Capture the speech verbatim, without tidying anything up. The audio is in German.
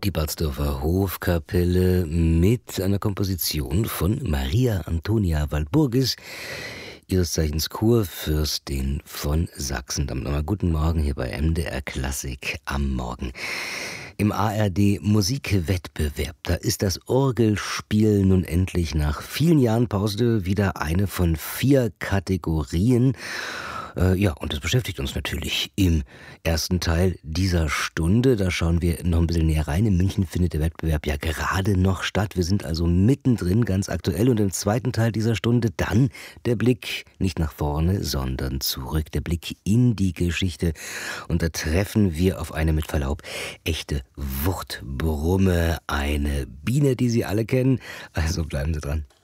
Die Balsdorfer Hofkapelle mit einer Komposition von Maria Antonia Walpurgis, ihres Zeichens Kurfürstin von Sachsen. Damit nochmal guten Morgen hier bei M D R Klassik am Morgen. Im A R D Musikwettbewerb, da ist das Orgelspiel nun endlich nach vielen Jahren Pause wieder eine von vier Kategorien. Äh, ja, und das beschäftigt uns natürlich im ersten Teil dieser Stunde. Da schauen wir noch ein bisschen näher rein. In München findet der Wettbewerb ja gerade noch statt. Wir sind also mittendrin, ganz aktuell. Und im zweiten Teil dieser Stunde dann der Blick nicht nach vorne, sondern zurück. Der Blick in die Geschichte. Und da treffen wir auf eine, mit Verlaub, echte Wuchtbrumme. Eine Biene, die Sie alle kennen. Also bleiben Sie dran.